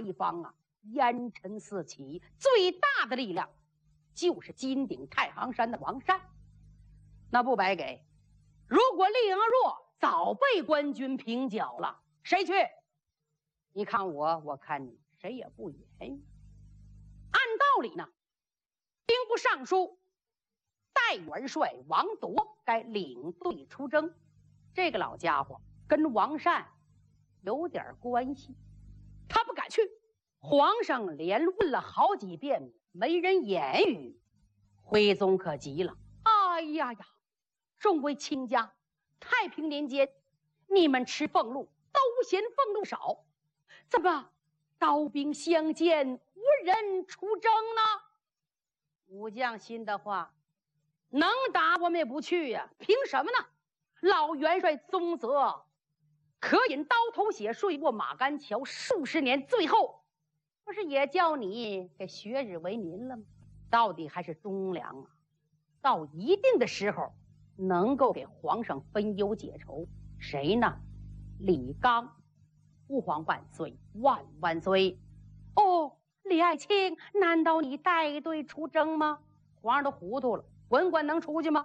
一方啊，烟尘四起，最大的力量就是金顶太行山的王善。那不白给，如果厉阳若早被官军平剿了，谁去？你看我，我看你，谁也不言语。按道理呢，兵部尚书代元帅王铎该领队出征。这个老家伙跟王善有点关系，他不敢去。皇上连问了好几遍，没人言语。徽宗可急了，哎呀呀，众位卿家，太平年间你们吃俸禄都嫌俸禄少，怎么刀兵相见无人出征呢？武将心的话，能打我们也不去呀，凭什么呢？老元帅宗泽可引刀头血睡过马杆桥数十年，最后不是也叫你给学日为民了吗？到底还是忠良啊，到一定的时候能够给皇上分忧解愁。谁呢？李纲。父皇万岁，万万岁！哦，李爱卿，难道你带队出征吗？皇上都糊涂了，文官能出去吗？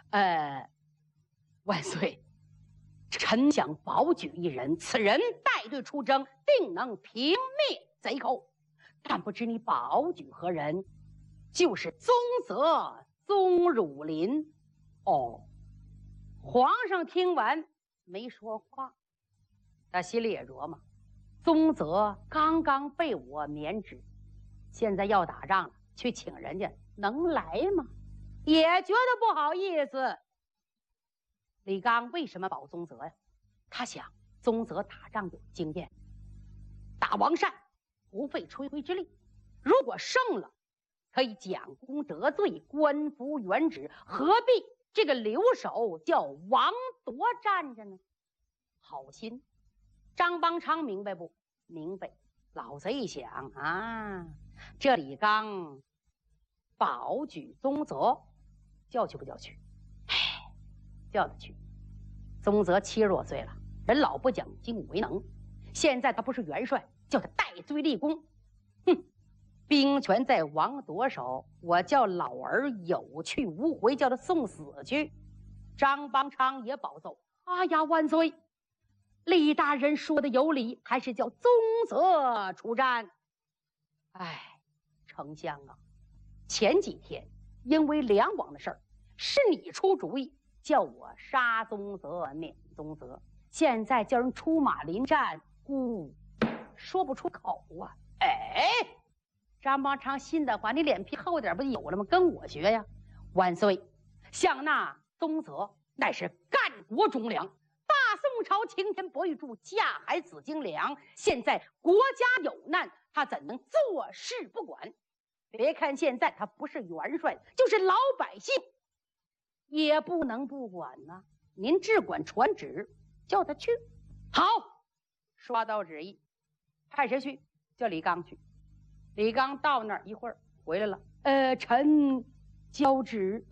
万岁，臣想保举一人，此人带队出征，定能平灭贼寇。但不知你保举何人？就是宗泽宗汝霖。哦，皇上听完没说话，他心里也琢磨，宗泽刚刚被我免职，现在要打仗了，去请人家能来吗？也觉得不好意思。李纲为什么保宗泽呀？他想宗泽打仗有经验，打王善不费吹灰之力，如果胜了可以奖功折罪，官复原职，何必这个留守叫王铎站着呢？好心。张邦昌明白不？明白。老贼一想啊，这李纲保举宗泽，叫去不叫去？哎，叫他去。宗泽70多岁了，人老不讲精武为能，现在他不是元帅，叫他戴罪立功。哼，兵权在王铎手，我叫老儿有去无回，叫他送死去。张邦昌也保奏：哎呀，万岁！李大人说的有理，还是叫宗泽出战。哎，丞相啊，前几天因为梁王的事儿，是你出主意叫我杀宗泽免宗泽，现在叫人出马临战，说不出口啊。哎，张邦昌信的话，你脸皮厚点不就有了吗？跟我学呀。万岁，像那宗泽乃是干国忠良，大宋朝擎天博玉柱，架海紫金梁，现在国家有难，他怎能坐视不管？别看现在他不是元帅，就是老百姓也不能不管呢。您只管传旨，叫他去。好，刷到旨意，派谁去？叫李纲去。李纲到那儿一会儿回来了，臣交旨。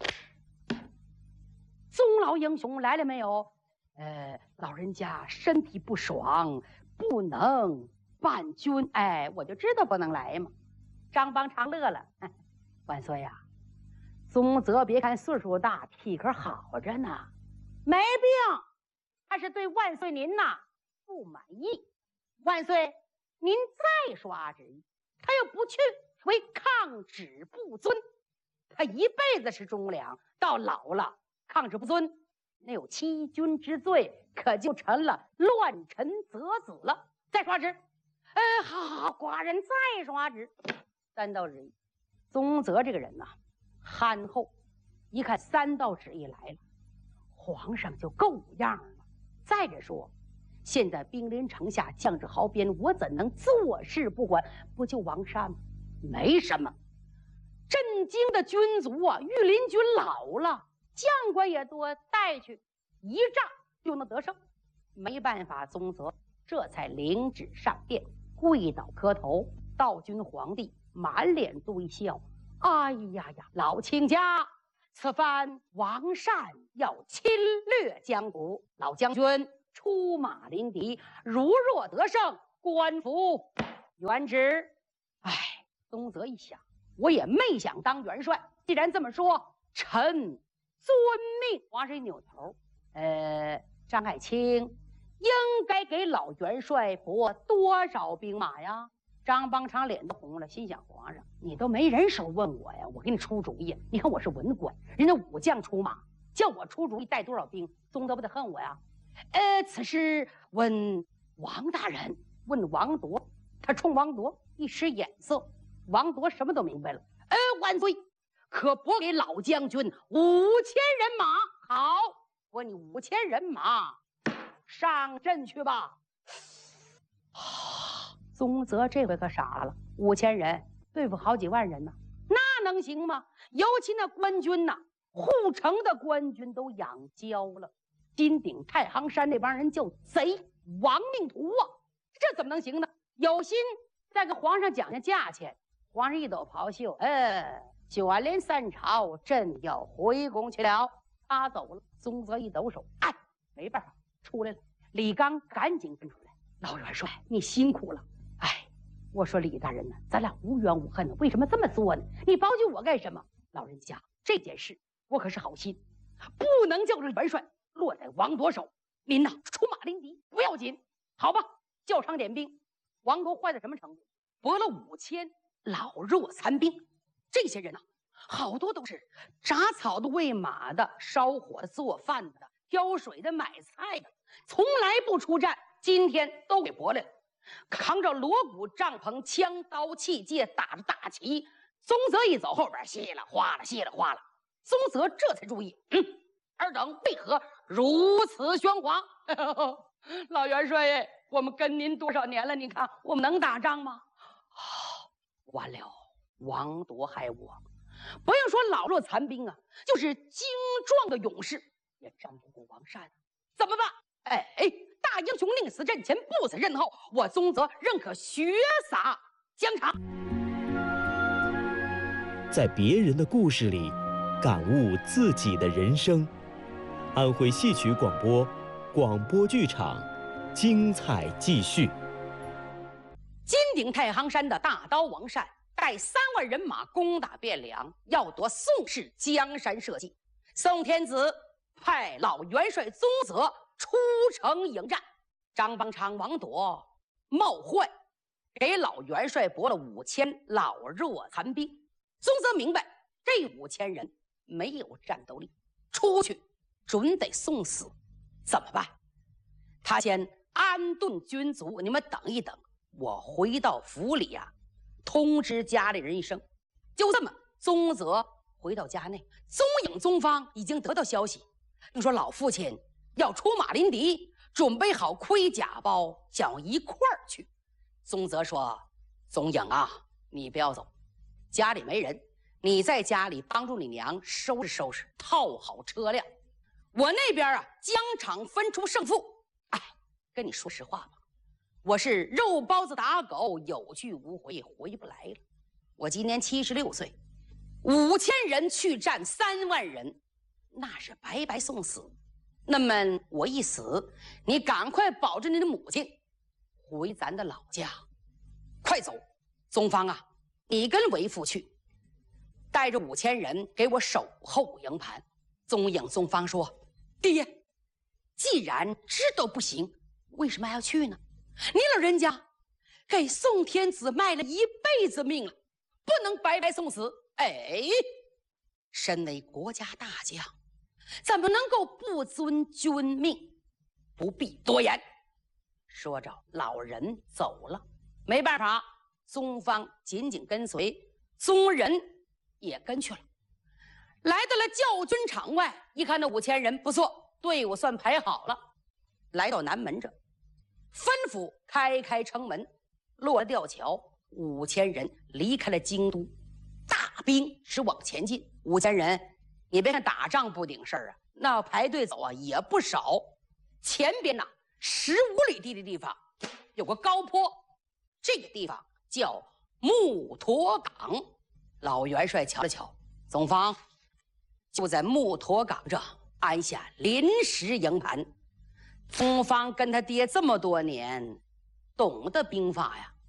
宗老英雄来了没有？老人家身体不爽，不能伴军。哎，我就知道不能来嘛。张邦昌乐了，万岁呀，宗泽别看岁数大，体格好着呢，没病。他是对万岁您呐不满意。万岁，您再刷旨意，他又不去，为抗旨不遵。他一辈子是忠良，到老了抗旨不遵，那有欺君之罪，可就成了乱臣择子了。再刷旨。好，寡人再刷旨。3道旨意。宗泽这个人呐，憨厚，一看3道旨意来了，皇上就够样了。再者说，现在兵临城下，将至壕边，我怎能坐视不管？不就王善吗？没什么。震惊的军卒啊，御林军老了，将官也多，带去一仗就能得胜。没办法，宗泽这才领旨上殿，跪倒磕头。道君皇帝满脸堆笑，哎呀呀，老卿家，此番王善要侵略江湖，老将军出马临敌，如若得胜，官府元直，哎，宗泽一想，我也没想当元帅。既然这么说，臣遵命。皇上一扭头，张爱卿应该给老元帅拨多少兵马呀？张邦昌脸都红了，心想：皇上，你都没人手问我呀，我给你出主意。你看我是文官，人家武将出马，叫我出主意带多少兵，宗泽不得恨我呀？此事问王大人，问王铎。他冲王铎一使眼色，王铎什么都明白了。万岁，可拨给老将军5000人马。好，拨你5000人马，上阵去吧。宗泽这回可傻了，5000人对付好几万人呢，那能行吗？尤其那官军呐，护城的官军都养焦了。金顶太行山那帮人叫贼亡命徒啊，这怎么能行呢？有心再给皇上讲讲价钱。皇上一抖袍袖，卷帘三朝，朕要回宫去了。他走了，宗泽一抖手，没办法，出来了。李刚赶紧跟出来，老元帅，你辛苦了。我说李大人呢，咱俩无冤无恨的，为什么这么做呢？你保举我干什么？老人家，这件事我可是好心，不能叫这元帅落在王铎手。您呐，出马临敌不要紧，好吧？教场点兵，王铎坏到什么程度？拨了5000老弱残兵，这些人呐，好多都是铡草的、喂马的、烧火的、做饭的、挑水的、买菜的，从来不出战，今天都给拨来了。扛着锣鼓、帐篷、枪刀器械，打着大旗。宗泽一走，后边稀里哗啦，稀里哗啦。宗泽这才注意，尔等为何如此喧哗？老元帅，我们跟您多少年了？你看我们能打仗吗？完了，王铎害我。不用说老弱残兵啊，就是精壮的勇士也战不过王善，怎么办？大英雄宁死阵前，不死阵后。我宗泽仍可血洒疆场。 在别人的故事里，感悟自己的人生。安徽戏曲广播，广播剧场，精彩继续。 金顶太行山的大刀王善带3万人马攻打汴梁，要夺宋氏江山社稷。宋天子派老元帅宗泽出城迎战，张邦昌、王铎冒坏，给老元帅拨了5000老弱残兵。宗泽明白这5000人没有战斗力，出去准得送死，怎么办？他先安顿军卒，你们等一等，我回到府里通知家里人一声。就这么，宗泽回到家内，宗颖、宗方已经得到消息，听说老父亲要出马临敌，准备好盔甲包，想要一块儿去。宗泽说：“宗颖啊，你不要走，家里没人，你在家里帮助你娘收拾收拾，套好车辆。我那边疆场分出胜负。跟你说实话吧，我是肉包子打狗，有去无回，回不来了。我今年76岁，5000人去战3万人，那是白白送死。那么我一死，你赶快保着你的母亲，回咱的老家，快走。宗方啊，你跟为父去，带着5000人给我守候营盘。”宗颖、宗方说：“爹，既然知道不行，为什么还要去呢？你老人家给宋天子卖了一辈子命了，不能白白送死。身为国家大将，怎么能够不遵君命？不必多言。”说着，老人走了。没办法，宗方紧紧跟随，宗人也跟去了。来到了教军场外，一看那5000人不错，队伍算排好了。来到南门这，吩咐开城门，落了吊桥，5000人离开了京都，大兵是往前进。5000人，你别看打仗不顶事儿那要排队走也不少。前边15里地的地方有个高坡，这个地方叫木驼岗。老元帅瞧了瞧，总方就在木驼岗这安下临时营盘。宗方跟他爹这么多年，懂得兵法呀。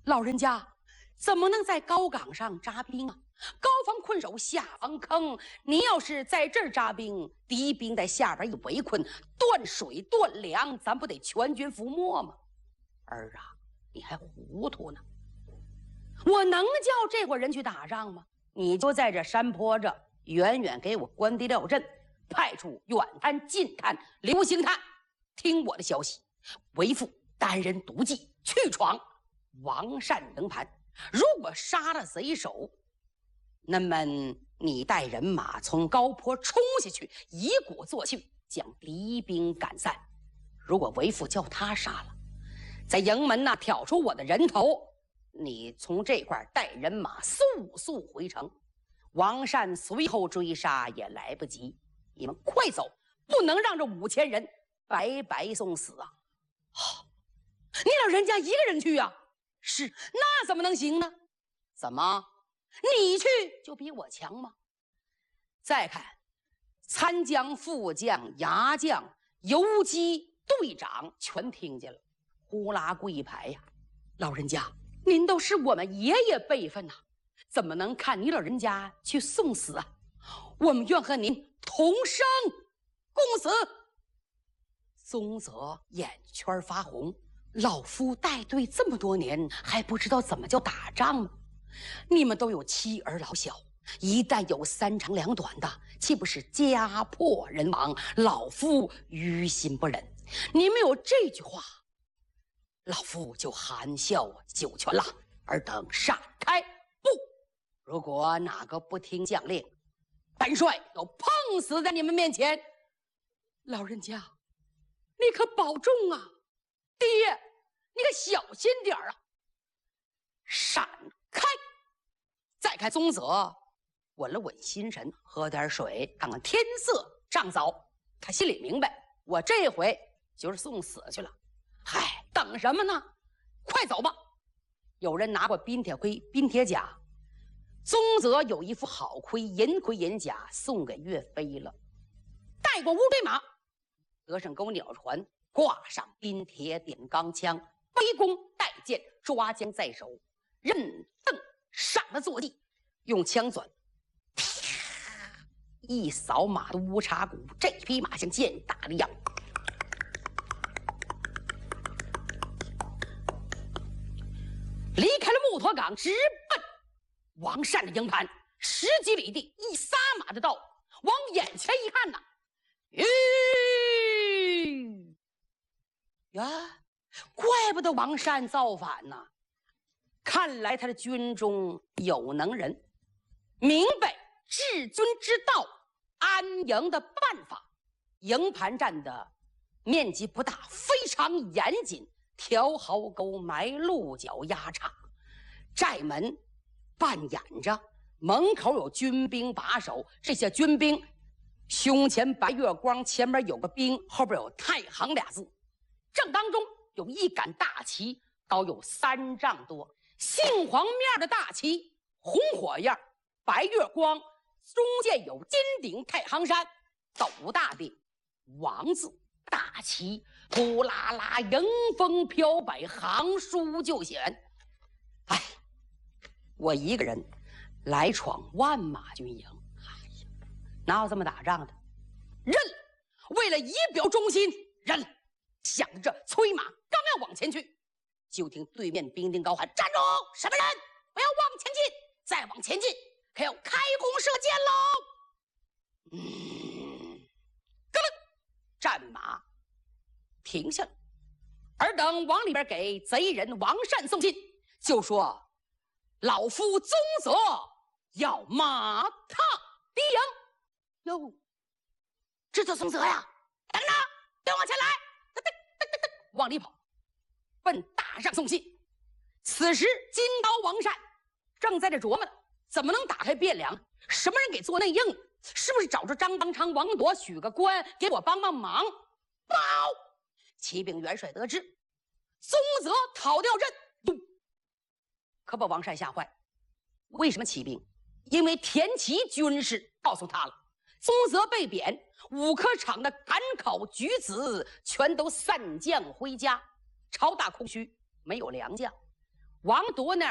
老人家怎么能在高岗上扎兵啊？高防困守，下防坑。你要是在这儿扎兵，敌兵在下边一围困，断水断粮，咱不得全军覆没吗？儿啊，你还糊涂呢！我能叫这伙人去打仗吗？你就在这山坡这远远给我关敌料阵，派出远探、近探、流星探，听我的消息，为父单人独骑去闯王善营盘。如果杀了贼首，那么你带人马从高坡冲下去，以鼓作气，将敌兵赶散。如果为父叫他杀了，在营门那挑出我的人头，你从这块带人马速速回城。王善随后追杀也来不及，你们快走，不能让这5000人白白送死啊！你老人家一个人去啊？是，那怎么能行呢？怎么，你去就比我强吗？再看参将、副将、牙将、游击、队长全听见了，呼啦跪牌呀！老人家，您都是我们爷爷辈分呐，怎么能看你老人家去送死啊？我们愿和您同生共死。宗泽眼圈发红，老夫带队这么多年，还不知道怎么叫打仗吗？你们都有妻儿老小，一旦有3长2短的，岂不是家破人亡？老夫于心不忍。你们有这句话，老夫就含笑九泉了。尔等闪开！不，如果哪个不听将令，本帅要碰死在你们面前。老人家，你可保重啊！爹，你可小心点啊！闪开！再看宗泽，稳了稳心神，喝点水，看看天色尚早。他心里明白，我这回就是送死去了。嗨，等什么呢？快走吧！有人拿过冰铁盔、冰铁甲，宗泽有一副好盔，银盔银甲，送给岳飞了。带过乌堆马，得上钩鸟船，挂上冰铁点钢枪，背弓带箭，抓将在手，任蹬上了坐骑，用枪钻一扫马的乌叉骨，这匹马像箭打的一样，离开了木橐岗，直奔王善的营盘。10几里地，一撒马的到，往眼前一看呐，呀，怪不得王善造反呐！看来他的军中有能人，明白治军之道、安营的办法。营盘站的面积不大，非常严谨，条壕沟埋，鹿角压叉，寨门半掩着，门口有军兵把守。这些军兵胸前白月光，前面有个兵，后边有太行俩字。正当中有一杆大旗，高有3丈多，杏黄面的大旗，红火焰，白月光，中间有金顶太行山，斗大的王字。大旗呼啦啦，迎风飘摆，行书就显。哎，我一个人来闯万马军营，哎呀，哪有这么打仗的？认了，为了以表忠心，认了。想着催马刚要往前去，就听对面兵丁高喊：“站住！什么人？不要往前进！再往前进，可要开弓射箭喽！”咯噔，战马停下了。尔等往里边给贼人王善送信，就说：“老夫宗泽要马踏敌营。”哟，这叫宗泽呀！等着，别往前来！往里跑，奔大上送信。此时金刀王善正在这琢磨呢，怎么能打开汴梁？什么人给做内应？是不是找着张邦昌、王铎许个官给我帮帮忙？报！骑兵元帅得知宗泽讨掉阵，可把王善吓坏。为什么起兵？因为田齐军士告诉他了，宗泽被贬，5科场的赶考举子全都散将回家，朝大空虚，没有良将。 王铎那